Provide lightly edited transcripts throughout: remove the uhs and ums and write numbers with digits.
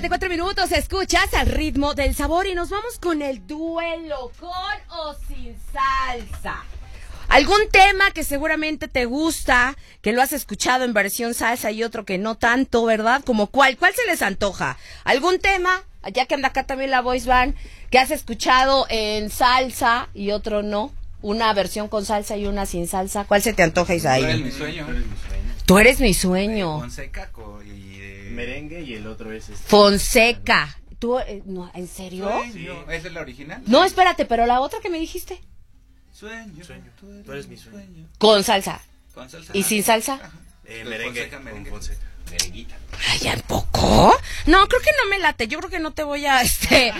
9:54, escuchas Al Ritmo del Sabor y nos vamos con el duelo, con o sin salsa. ¿Algún tema que seguramente te gusta, que lo has escuchado en versión salsa y otro que no tanto, verdad? ¿Como cuál? ¿Cuál se les antoja? ¿Algún tema, ya que anda acá también la voice band, que has escuchado en salsa y otro no? Una versión con salsa y una sin salsa. ¿Cuál se te antoja, Isaí? Tú eres mi sueño. Tú eres mi sueño. Fonseca y merengue y el otro es Fonseca. ¿Tú, no, en serio? Sueño. ¿Esa es la original? No, espérate, pero la otra que me dijiste. Sueño. Tú eres mi sueño. Con salsa. Con salsa. ¿Y sin salsa? Merengue. Fonseca, merengue. Con Fonseca. Merenguita. Ay, ¿ya poco? No, creo que no me late. Yo creo que no te voy a, Yo creo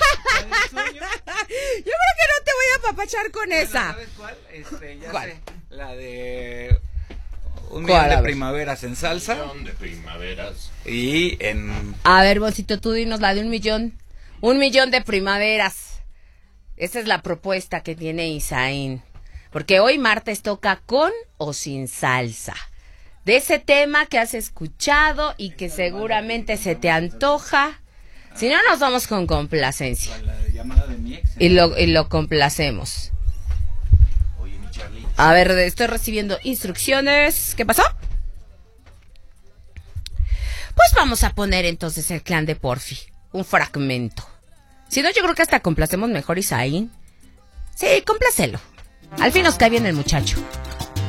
que no te voy a apapachar con esa. ¿Sabes cuál? Ya ¿Cuál? sé. La de Un millón de primaveras en salsa. Un millón de primaveras. Y en... A ver, Boncito, tú dinos la de 1,000,000. 1,000,000 de primaveras. Esa es la propuesta que tiene Isaín. Porque hoy martes toca con o sin salsa. De ese tema que has escuchado y que seguramente se te antoja. Si no, nos vamos con complacencia. La llamada de mi ex. Y lo complacemos. Oye, mi Charlie. A ver, estoy recibiendo instrucciones. ¿Qué pasó? Pues vamos a poner entonces el Clan de Porfi. Un fragmento. Si no, yo creo que hasta complacemos mejor Isaín. Sí, complácelo. Al fin nos cae bien el muchacho.